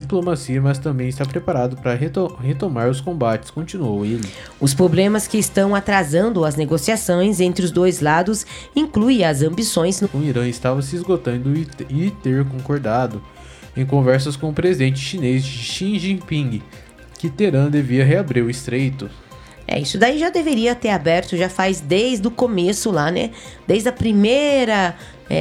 diplomacia, mas também está preparado para retomar os combates, continuou ele. Os problemas que estão atrasando as negociações entre os dois lados incluem as ambições O Irã estava se esgotando e ter concordado em conversas com o presidente chinês Xi Jinping que Teherã devia reabrir o estreito. Isso daí já deveria ter aberto, já faz desde o começo lá, né? Desde a primeira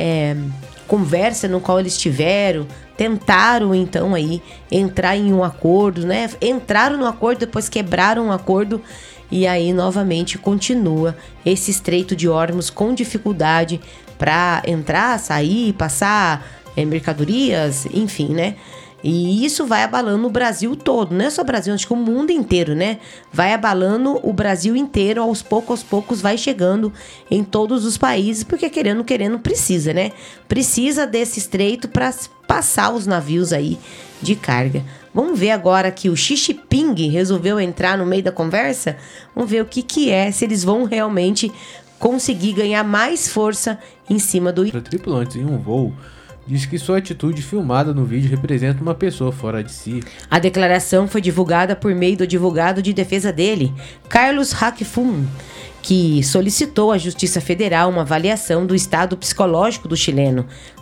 conversa no qual eles tiveram, tentaram então aí entrar em um acordo, né? Entraram no acordo, depois quebraram o acordo e aí novamente continua esse Estreito de Hormuz com dificuldade para entrar, sair, passar mercadorias, enfim, né? E isso vai abalando o Brasil todo, não é só o Brasil, acho que o mundo inteiro, né? Vai abalando o Brasil inteiro, aos poucos vai chegando em todos os países, porque querendo precisa, né? Precisa desse estreito para passar os navios aí de carga. Vamos ver agora que o Xi Jinping resolveu entrar no meio da conversa? Vamos ver o que é, se eles vão realmente conseguir ganhar mais força em cima do... Tripulantes em um voo diz que sua atitude filmada no vídeo representa uma pessoa fora de si. A declaração foi divulgada por meio do advogado de defesa dele, Carlos Hakfun, que solicitou à Justiça Federal uma avaliação do estado psicológico do chileno.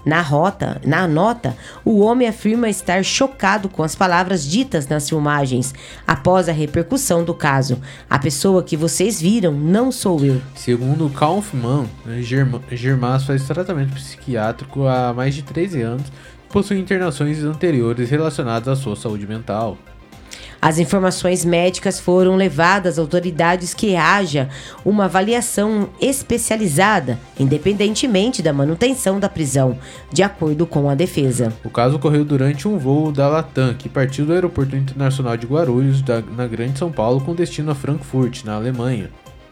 Na nota, o homem afirma estar chocado com as palavras ditas nas filmagens após a repercussão do caso. A pessoa que vocês viram não sou eu. Segundo Kaufmann, Germán faz tratamento psiquiátrico há mais de 13 anos e possui internações anteriores relacionadas à sua saúde mental. As informações médicas foram levadas às autoridades que haja uma avaliação especializada, independentemente da manutenção da prisão, de acordo com a defesa. O caso ocorreu durante um voo da Latam, que partiu do Aeroporto Internacional de Guarulhos, na Grande São Paulo, com destino a Frankfurt, na Alemanha.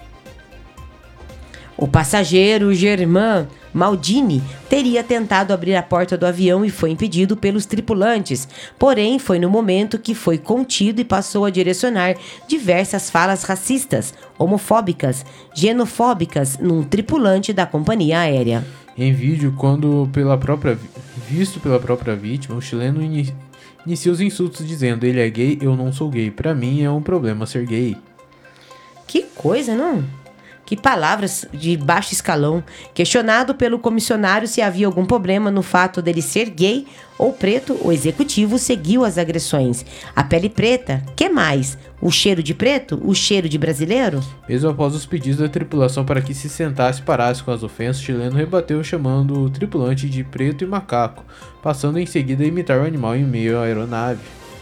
O passageiro Germán Maldini teria tentado abrir a porta do avião e foi impedido pelos tripulantes, porém foi no momento que foi contido e passou a direcionar diversas falas racistas, homofóbicas, xenofóbicas num tripulante da companhia aérea. Em vídeo, visto pela própria vítima, o chileno inicia os insultos dizendo: "Ele é gay, eu não sou gay, pra mim é um problema ser gay." Que coisa, não? Que palavras de baixo escalão. Questionado pelo comissionário se havia algum problema no fato dele ser gay ou preto, o executivo seguiu as agressões. A pele preta? Que mais? O cheiro de preto? O cheiro de brasileiro? Mesmo após os pedidos da tripulação para que se sentasse e parasse com as ofensas, o chileno rebateu chamando o tripulante de preto e macaco, passando em seguida a imitar o animal em meio à aeronave.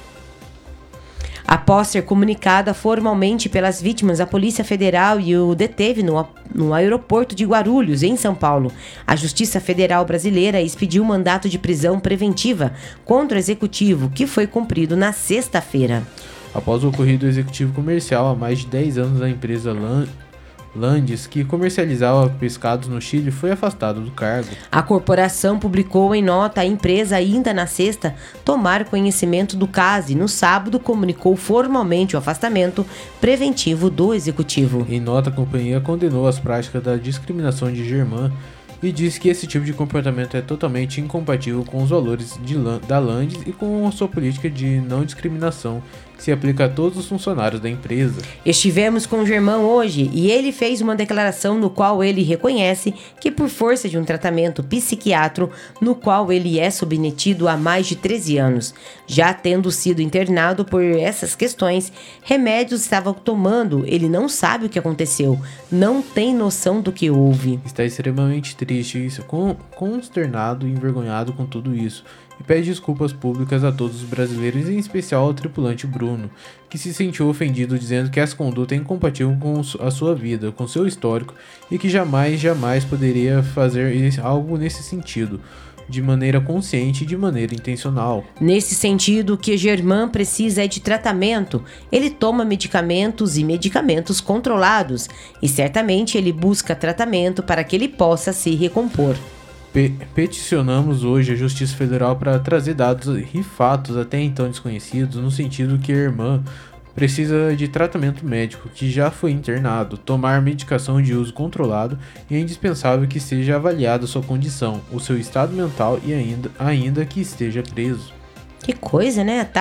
Após ser comunicada formalmente pelas vítimas, a Polícia Federal o deteve no aeroporto de Guarulhos, em São Paulo. A Justiça Federal Brasileira expediu um mandato de prisão preventiva contra o executivo, que foi cumprido na sexta-feira. Após o ocorrido, o executivo comercial há mais de 10 anos da empresa Landes, que comercializava pescados no Chile, foi afastado do cargo. A corporação publicou em nota a empresa ainda na sexta tomar conhecimento do caso e no sábado comunicou formalmente o afastamento preventivo do executivo. Em nota, a companhia condenou as práticas da discriminação de Germán e disse que esse tipo de comportamento é totalmente incompatível com os valores da Landes e com a sua política de não discriminação, que se aplica a todos os funcionários da empresa. Estivemos com o Germán hoje e ele fez uma declaração no qual ele reconhece que por força de um tratamento psiquiátrico no qual ele é submetido há mais de 13 anos, já tendo sido internado por essas questões, remédios estava tomando, ele não sabe o que aconteceu, não tem noção do que houve. Está extremamente triste, consternado e envergonhado com tudo isso, e pede desculpas públicas a todos os brasileiros, em especial ao tripulante Bruno, que se sentiu ofendido dizendo que essa conduta é incompatível com a sua vida, com seu histórico, e que jamais poderia fazer algo nesse sentido, de maneira consciente e de maneira intencional. Nesse sentido, o que Germán precisa é de tratamento. Ele toma medicamentos e medicamentos controlados, e certamente ele busca tratamento para que ele possa se recompor. Peticionamos hoje a Justiça Federal para trazer dados e fatos até então desconhecidos, no sentido que a irmã precisa de tratamento médico, que já foi internado, tomar medicação de uso controlado e é indispensável que seja avaliada sua condição, o seu estado mental e ainda que esteja preso. Que coisa, né?